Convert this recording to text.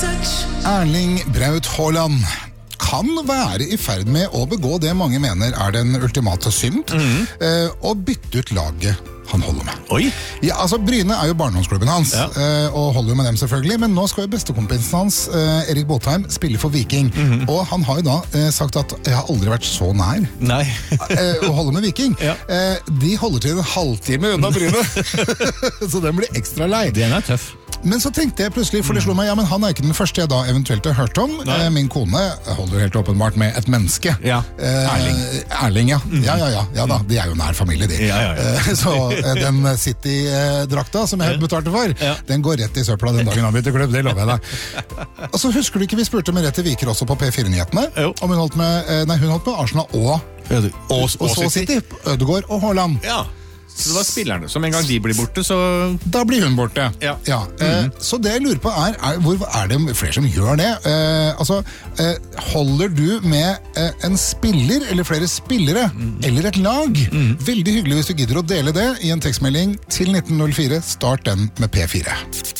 Erling Braut Haaland kan være I ferd med å begå det mange mener den ultimate synd, og bytte ut laget han holder med. Oi! Ja, altså Bryne jo barndomsklubben hans, Ja. Og holder jo med dem selvfølgelig, men nå skal jo bestekompisen hans, Erik Botheim, spille for Viking. Og han har jo da sagt at jeg har aldri vært så nær Nei. å holde med Viking. Ja. De holder til en halvtime unna Bryne, så den blir ekstra lei. Den tøff. Men så tenkte jeg plutselig, for det slo meg, ja, men han ikke den første jeg da eventuelt har hørt om. Min kone holder jo helt åpenbart med et menneske. Ja, Erling. Erling, ja. Ja da, de jo nær familie, de. Ja. Så den City-drakta som jeg betalte for, den går rett I søpla den dagen han bytter klubb, det lover jeg deg. Og så husker du ikke vi spurte Merete Viker også på P4-nyhetene, om hun holdt med Arsenal og så City, Ødegaard og Haaland. Ja. Så det var spillerne, som en gang de blir borte, så... Da blir hun borte. Ja. Så det jeg lurer på hvor det flere som gjør det? Holder du med en spiller, eller flere spillere, eller et lag? Veldig hyggelig hvis du gidder å dele det I en tekstmelding til 1904. Start den med P4.